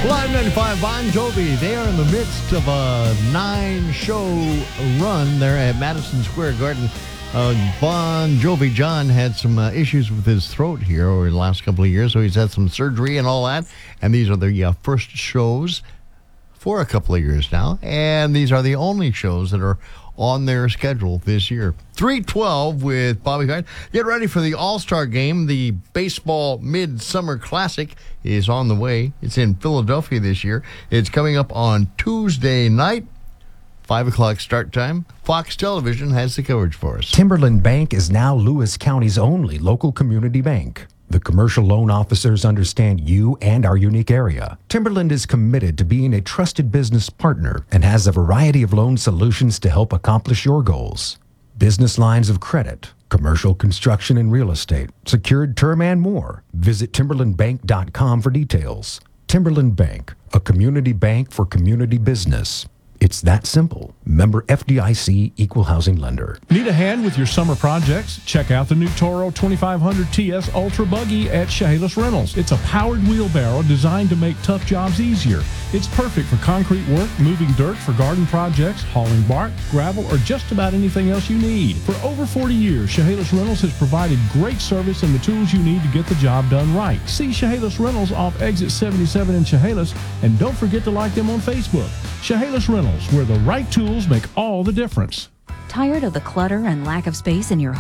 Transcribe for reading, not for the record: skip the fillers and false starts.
Live 95 Bon Jovi. They are in the midst of a 9-show run there at Madison Square Garden. Bon Jovi John had some issues with his throat here over the last couple of years, so he's had some surgery and all that. And these are the first shows for a couple of years now. And these are the only shows that are on their schedule this year. 3:12 with Bobby Hart. Get ready for the All-Star Game. The Baseball Midsummer Classic is on the way. It's in Philadelphia this year. It's coming up on Tuesday night, 5 o'clock start time. Fox Television has the coverage for us. Timberland Bank is now Lewis County's only local community bank. The commercial loan officers understand you and our unique area. Timberland is committed to being a trusted business partner and has a variety of loan solutions to help accomplish your goals. Business lines of credit, commercial construction and real estate, secured term and more. Visit timberlandbank.com for details. Timberland Bank, a community bank for community business. It's that simple. Member FDIC Equal Housing Lender. Need a hand with your summer projects? Check out the new Toro 2500 TS Ultra Buggy at Chehalis Rentals. It's a powered wheelbarrow designed to make tough jobs easier. It's perfect for concrete work, moving dirt for garden projects, hauling bark, gravel, or just about anything else you need. For over 40 years, Chehalis Rentals has provided great service and the tools you need to get the job done right. See Chehalis Rentals off exit 77 in Chehalis, and don't forget to like them on Facebook. Chehalis Rentals, where the right tools make all the difference. Tired of the clutter and lack of space in your